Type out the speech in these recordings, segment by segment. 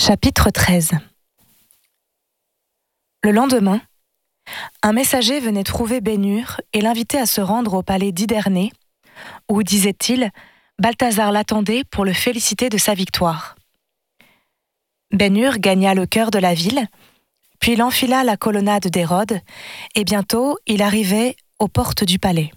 Chapitre 13. Le lendemain, un messager venait trouver Bénur et l'invitait à se rendre au palais d'Hydernée, où, disait-il, Balthazar l'attendait pour le féliciter de sa victoire. Bénur gagna le cœur de la ville, puis il enfila la colonnade d'Hérode, et bientôt il arrivait aux portes du palais.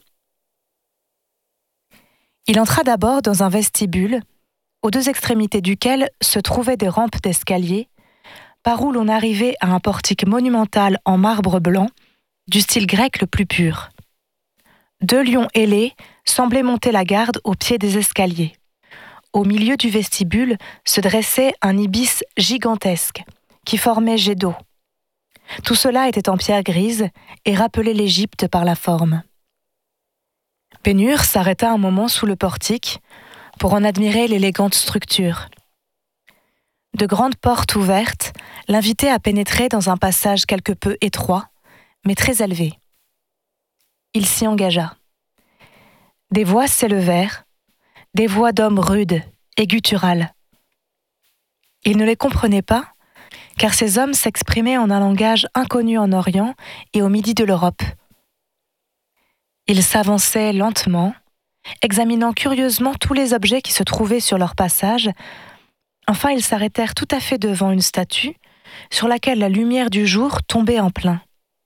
Il entra d'abord dans un vestibule, aux deux extrémités duquel se trouvaient des rampes d'escalier, par où l'on arrivait à un portique monumental en marbre blanc, du style grec le plus pur. 2 lions ailés semblaient monter la garde au pied des escaliers. Au milieu du vestibule se dressait un ibis gigantesque, qui formait jet d'eau. Tout cela était en pierre grise et rappelait l'Égypte par la forme. Bénur s'arrêta un moment sous le portique pour en admirer l'élégante structure. De grandes portes ouvertes l'invitaient à pénétrer dans un passage quelque peu étroit, mais très élevé. Il s'y engagea. Des voix s'élevèrent, des voix d'hommes rudes et gutturales. Il ne les comprenait pas, car ces hommes s'exprimaient en un langage inconnu en Orient et au midi de l'Europe. Ils s'avançaient lentement, examinant curieusement tous les objets qui se trouvaient sur leur passage. Enfin, ils s'arrêtèrent tout à fait devant une statue, sur laquelle la lumière du jour tombait en plein.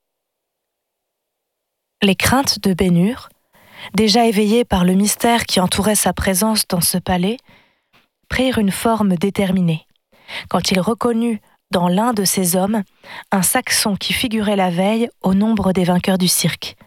Les craintes de Bénur, déjà éveillées par le mystère qui entourait sa présence dans ce palais, prirent une forme déterminée, quand il reconnut dans l'un de ces hommes un Saxon qui figurait la veille au nombre des vainqueurs du cirque.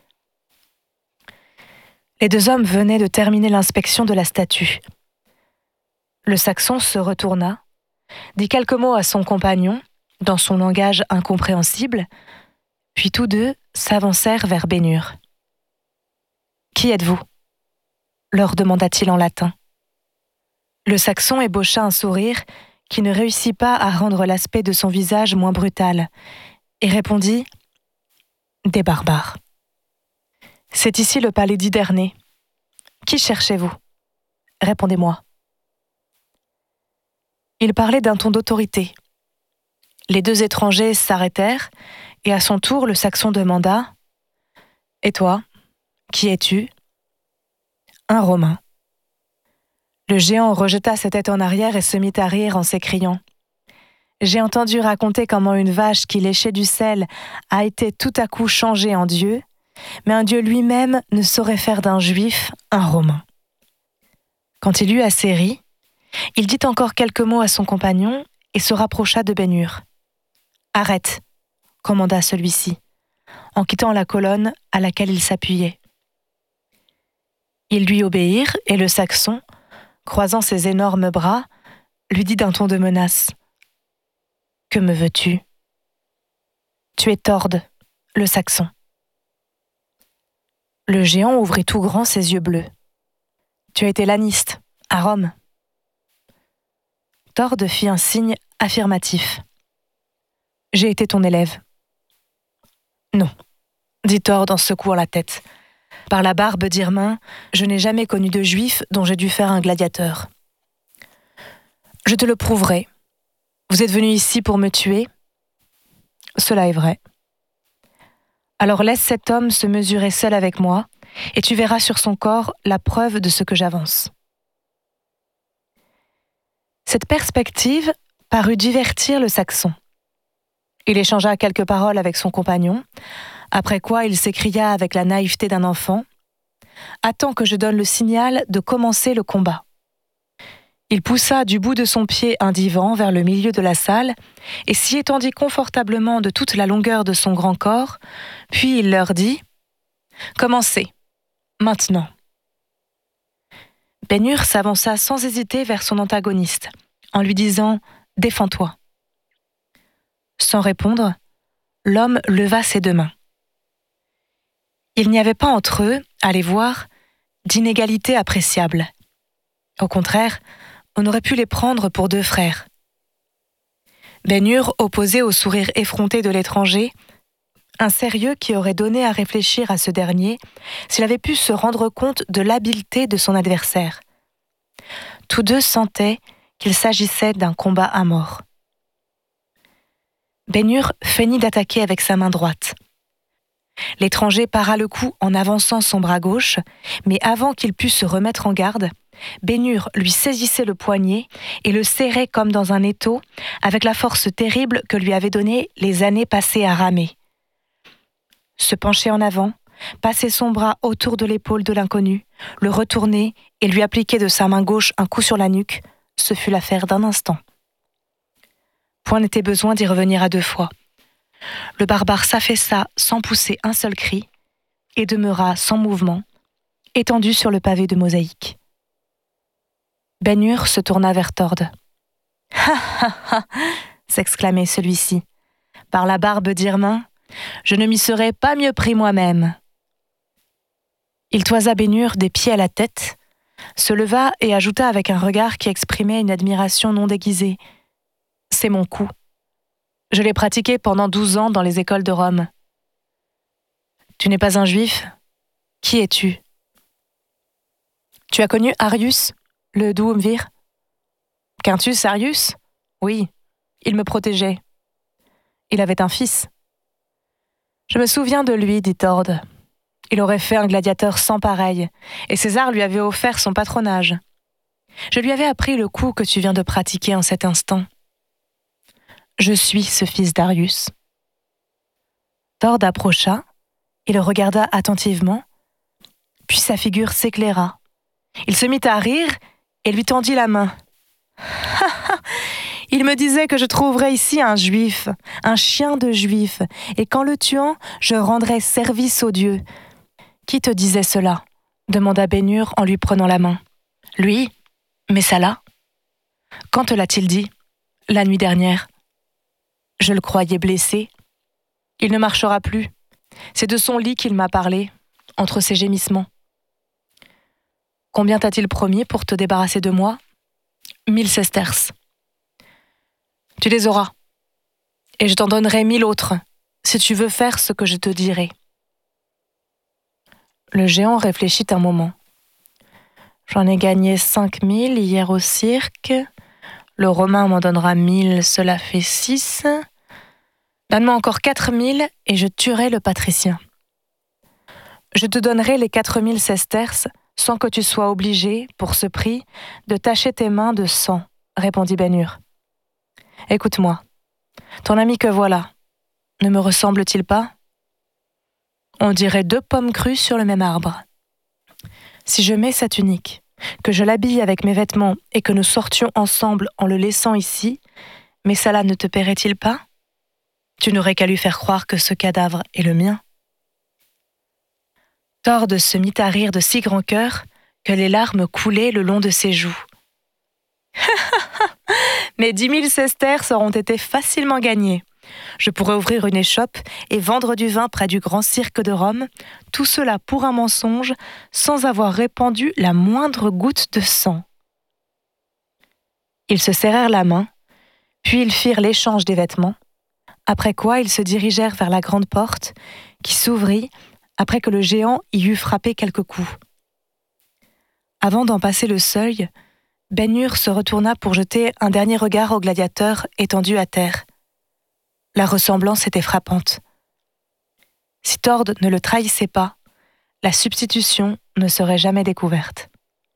Les 2 hommes venaient de terminer l'inspection de la statue. Le Saxon se retourna, dit quelques mots à son compagnon, dans son langage incompréhensible, puis tous 2 s'avancèrent vers Bénur. « Qui êtes-vous » leur demanda-t-il en latin. Le Saxon ébaucha un sourire qui ne réussit pas à rendre l'aspect de son visage moins brutal, et répondit « Des barbares. » « C'est ici le palais d'Hydernée. Qui cherchez-vous ? Répondez-moi. » Il parlait d'un ton d'autorité. Les 2 étrangers s'arrêtèrent, et à son tour le Saxon demanda « Et toi, qui es-tu » ? « Un Romain. » Le géant rejeta sa tête en arrière et se mit à rire en s'écriant « J'ai entendu raconter comment une vache qui léchait du sel a été tout à coup changée en Dieu, mais un Dieu lui-même ne saurait faire d'un Juif un Romain. » Quand il eut assez ri, il dit encore quelques mots à son compagnon et se rapprocha de Bénur. « Arrête !» commanda celui-ci, en quittant la colonne à laquelle il s'appuyait. Ils lui obéirent et le Saxon, croisant ses énormes bras, lui dit d'un ton de menace. « Que me veux-tu ? » Tu es Torde, le Saxon. Le géant ouvrit tout grand ses yeux bleus. Tu as été laniste, à Rome. Torde fit un signe affirmatif. J'ai été ton élève. Non, dit Torde en secouant la tête. Par la barbe d'Irmin, je n'ai jamais connu de juif dont j'ai dû faire un gladiateur. Je te le prouverai. Vous êtes venu ici pour me tuer ? Cela est vrai. Alors laisse cet homme se mesurer seul avec moi, et tu verras sur son corps la preuve de ce que j'avance. Cette perspective parut divertir le Saxon. Il échangea quelques paroles avec son compagnon, après quoi il s'écria avec la naïveté d'un enfant « Attends que je donne le signal de commencer le combat. » Il poussa du bout de son pied un divan vers le milieu de la salle et s'y étendit confortablement de toute la longueur de son grand corps, puis il leur dit « Commencez, maintenant. » Bénur s'avança sans hésiter vers son antagoniste, en lui disant « Défends-toi. » Sans répondre, l'homme leva ses 2 mains. Il n'y avait pas entre eux, à les voir, d'inégalité appréciable. Au contraire, on aurait pu les prendre pour 2 frères. Bénur opposait au sourire effronté de l'étranger un sérieux qui aurait donné à réfléchir à ce dernier s'il avait pu se rendre compte de l'habileté de son adversaire. Tous 2 sentaient qu'il s'agissait d'un combat à mort. Bénur feignit d'attaquer avec sa main droite. L'étranger para le coup en avançant son bras gauche, mais avant qu'il pût se remettre en garde, Bénur lui saisissait le poignet et le serrait comme dans un étau, avec la force terrible que lui avaient donnée les années passées à ramer. Se pencher en avant, passer son bras autour de l'épaule de l'inconnu, le retourner et lui appliquer de sa main gauche un coup sur la nuque, ce fut l'affaire d'un instant. Point n'était besoin d'y revenir à deux fois. Le barbare s'affaissa sans pousser un seul cri et demeura sans mouvement, étendu sur le pavé de mosaïque. Bénur se tourna vers Thord. « Ha ha ha !» s'exclamait celui-ci. « Par la barbe d'Irmin, je ne m'y serais pas mieux pris moi-même. » Il toisa Bénur des pieds à la tête, se leva et ajouta avec un regard qui exprimait une admiration non déguisée. « C'est mon coup. Je l'ai pratiqué pendant 12 ans dans les écoles de Rome. » « Tu n'es pas un juif ? Qui es-tu ? » ?»« Tu as connu Arius, le douumvir ? » ?»« Quintus Arius ? Oui, il me protégeait. Il avait un fils. »« Je me souviens de lui, dit Thord. Il aurait fait un gladiateur sans pareil, et César lui avait offert son patronage. Je lui avais appris le coup que tu viens de pratiquer en cet instant. Je suis ce fils d'Arius. » Thord approcha et le regarda attentivement, puis sa figure s'éclaira. Il se mit à rire et lui tendit la main. « Il me disait que je trouverais ici un juif, un chien de juif, et qu'en le tuant, je rendrais service aux dieux. » « Qui te disait cela ?» demanda Bénur en lui prenant la main. « Lui, Messala. »« Quand te l'a-t-il dit ? » ?»« La nuit dernière. »« Je le croyais blessé. Il ne marchera plus. C'est de son lit qu'il m'a parlé, entre ses gémissements. »« Combien t'a-t-il promis pour te débarrasser de moi ? » 1000 sesterces. « Tu les auras. Et je t'en donnerai 1000 autres, si tu veux faire ce que je te dirai. » Le géant réfléchit un moment. « J'en ai gagné 5000 hier au cirque. Le Romain m'en donnera 1000, cela fait 6. Donne-moi encore 4000 et je tuerai le patricien. Je te donnerai les 4000 sesterces sans que tu sois obligé, pour ce prix, de tacher tes mains de sang, répondit Bénur. Écoute-moi, ton ami que voilà, ne me ressemble-t-il pas ? On dirait 2 pommes crues sur le même arbre. Si je mets sa tunique, que je l'habille avec mes vêtements et que nous sortions ensemble en le laissant ici, mais cela ne te paierait-il pas ? Tu n'aurais qu'à lui faire croire que ce cadavre est le mien. » Thord se mit à rire de si grand cœur que les larmes coulaient le long de ses joues. « Mes 10 000 sesterces auront été facilement gagnés. Je pourrais ouvrir une échoppe et vendre du vin près du grand cirque de Rome, tout cela pour un mensonge, sans avoir répandu la moindre goutte de sang. » Ils se serrèrent la main, puis ils firent l'échange des vêtements, après quoi ils se dirigèrent vers la grande porte, qui s'ouvrit après que le géant y eut frappé quelques coups. Avant d'en passer le seuil, Bénur se retourna pour jeter un dernier regard au gladiateur étendu à terre. La ressemblance était frappante. Si Thord ne le trahissait pas, la substitution ne serait jamais découverte.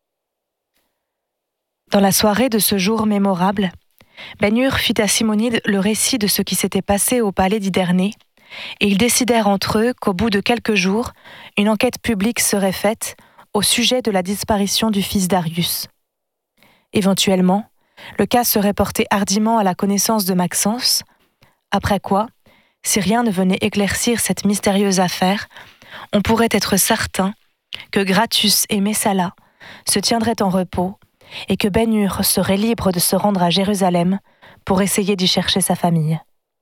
Dans la soirée de ce jour mémorable, Bénur fit à Simonide le récit de ce qui s'était passé au palais d'Hydernée, et ils décidèrent entre eux qu'au bout de quelques jours, une enquête publique serait faite au sujet de la disparition du fils d'Arius. Éventuellement, le cas serait porté hardiment à la connaissance de Maxence, après quoi, si rien ne venait éclaircir cette mystérieuse affaire, on pourrait être certain que Gratus et Messala se tiendraient en repos et que Bénur serait libre de se rendre à Jérusalem pour essayer d'y chercher sa famille.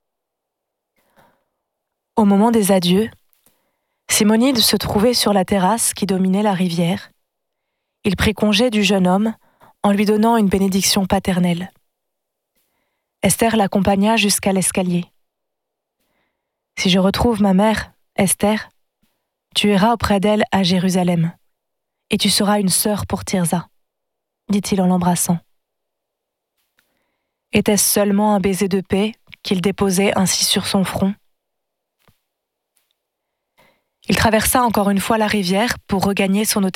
Au moment des adieux, Simonide se trouvait sur la terrasse qui dominait la rivière. Il prit congé du jeune homme en lui donnant une bénédiction paternelle. Esther l'accompagna jusqu'à l'escalier. « Si je retrouve ma mère, Esther, tu iras auprès d'elle à Jérusalem, et tu seras une sœur pour Tirza, » dit-il en l'embrassant. Était-ce seulement un baiser de paix qu'il déposait ainsi sur son front. Il traversa encore une fois la rivière pour regagner son hôtel